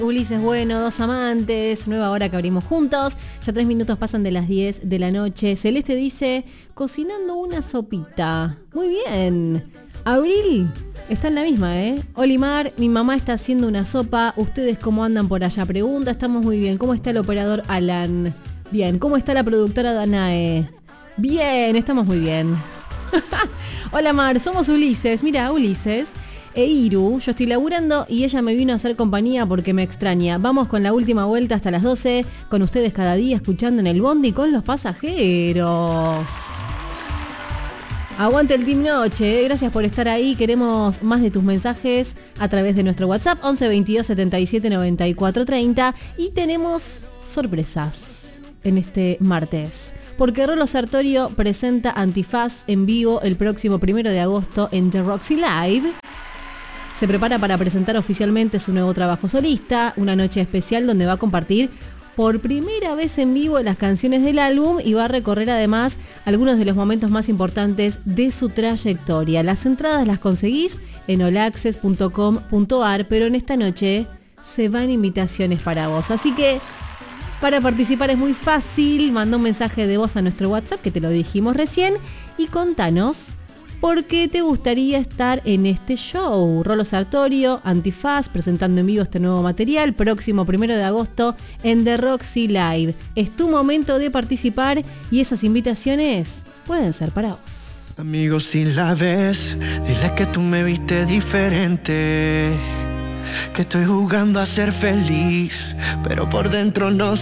Ulises Bueno, Dos Amantes, nueva hora que abrimos juntos. Ya 3 minutos pasan de las 10 de la noche. Celeste dice, cocinando una sopita. Muy bien. Abril está en la misma, ¿eh? Olimar, mi mamá está haciendo una sopa. ¿Ustedes cómo andan por allá? Pregunta, estamos muy bien. ¿Cómo está el operador Alan? Bien. ¿Cómo está la productora Danae? Bien, estamos muy bien. Hola Mar, somos Ulises. Mira, Ulises e Iru, yo estoy laburando y ella me vino a hacer compañía porque me extraña. Vamos con la última vuelta hasta las 12, con ustedes cada día escuchando en el bondi con los pasajeros. Aguante el Team Noche, gracias por estar ahí. Queremos más de tus mensajes a través de nuestro WhatsApp 11 22 77 94 30 y tenemos sorpresas en este martes. Porque Rolo Sartorio presenta Antifaz en vivo el próximo 1 de agosto en The Roxy Live. Se prepara para presentar oficialmente su nuevo trabajo solista, una noche especial donde va a compartir por primera vez en vivo las canciones del álbum y va a recorrer además algunos de los momentos más importantes de su trayectoria. Las entradas las conseguís en olaccess.com.ar, pero en esta noche se van invitaciones para vos. Así que para participar es muy fácil, manda un mensaje de voz a nuestro WhatsApp, que te lo dijimos recién, y contanos por qué te gustaría estar en este show. Rolo Sartorio, Antifaz, presentando en vivo este nuevo material, próximo 1 de agosto en The Roxy Live. Es tu momento de participar y esas invitaciones pueden ser para vos. Amigos, si la ves, dile que tú me viste diferente, que estoy jugando a ser feliz, pero por dentro no